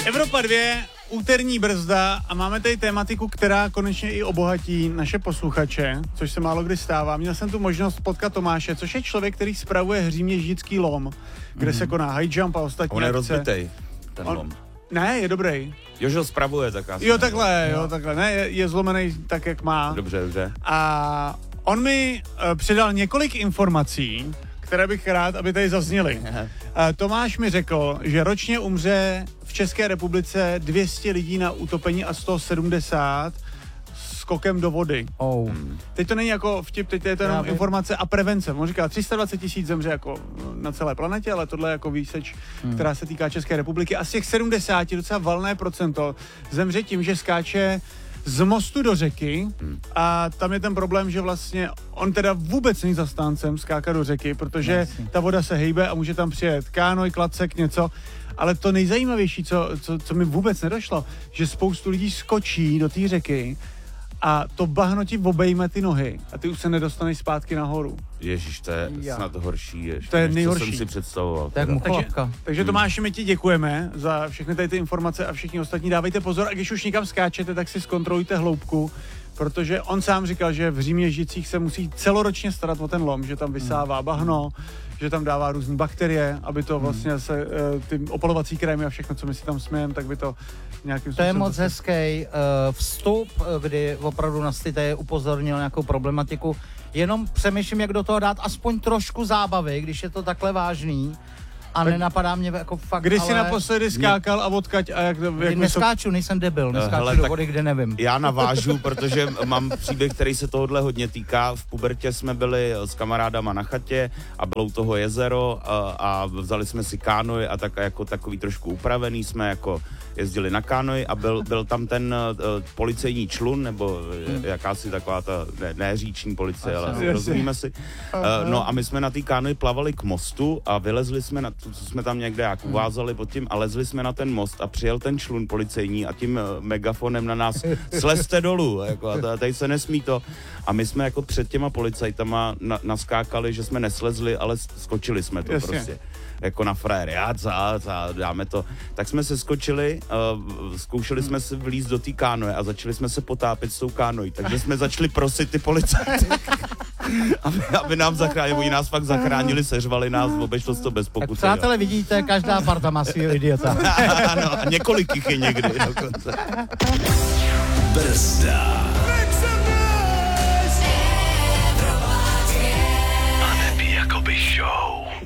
Evropa 2, úterní brzda a máme tady tématiku, která konečně i obohatí naše posluchače, což se málo kdy stává. Měl jsem tu možnost potkat Tomáše, což je člověk, který spravuje Hříměždický lom, kde se koná high jump a ostatní On je akce. rozbitej, ten lom. Ne, je dobrý. Jož ho spravuje, tak asi. Jo, takhle. Ne, je zlomený tak, jak má. Dobře. A on mi předal několik informací, které bych rád, aby tady zazněly. Tomáš mi řekl, že ročně umře v České republice 200 lidí na utopení a 170 skokem do vody. Teď to není jako vtip, teď je to jenom informace a prevence. On říká, 320 000 zemře jako na celé planetě, ale tohle je jako výseč, která se týká České republiky. A z těch 70 docela valné procento zemře tím, že skáče z mostu do řeky a tam je ten problém, že vlastně on teda vůbec není zastáncem skákat do řeky, protože ta voda se hejbe a může tam přijet kánoj, klacek, něco. Ale to nejzajímavější, co mi vůbec nedošlo, že spoustu lidí skočí do té řeky a to bahno ti obejme ty nohy a ty už se nedostaneš zpátky nahoru. Ježíš, to je snad horší, to je nejhorší. Co jsem si představoval. Takže Tomáši, my ti děkujeme za všechny tady ty informace a všichni ostatní. Dávejte pozor a když už někam skáčete, tak si zkontrolujte hloubku, protože on sám říkal, že v Hříměždicích se musí celoročně starat o ten lom, že tam vysává bahno, že tam dává různé bakterie, aby to vlastně se ty opalovací krémy a všechno, co my si tam smijeme, tak by to nějakým způsobem... To je moc hezký vstup, kdy opravdu Nastite upozornil nějakou problematiku. Jenom přemýšlím, jak do toho dát aspoň trošku zábavy, když je to takhle vážný. A nenapadá mě jako fakt, Kdy jsi naposledy skákal a odkaď a jak neskáču, nejsem debil, neskáču do vody, kde nevím. Já navážu, protože mám příběh, který se tohohle hodně týká. V pubertě jsme byli s kamarádama na chatě a bylo u toho jezero a vzali jsme si kánoj a tak jako takový trošku upravený jsme jako jezdili na kánoj a byl tam ten policejní člun, nebo jakási taková ta, ne říční policie, ale rozumíme si. No a my jsme na té kánoj plavali k mostu a vylezli jsme na to, co jsme tam někde jak uvázali pod tím a lezli jsme na ten most a přijel ten člun policejní a tím megafonem na nás slezte dolů, jako, a tady se nesmí to. A my jsme jako před těma policajtama naskákali, že jsme neslezli, ale skočili jsme to prostě. Jako na frajer, dáme to. Tak jsme se skočili, zkoušeli jsme se vlízt do té kánoje a začali jsme se potápět s tou kánojí, takže jsme začali prosit ty policajty, aby nám zachránili, oni nás fakt zachránili, seřvali nás, obešlo to bez pokuty. Přátelé, vidíte, každá parta má svýho idiota. Ano, několik jich je někdy dokonce. Brzda.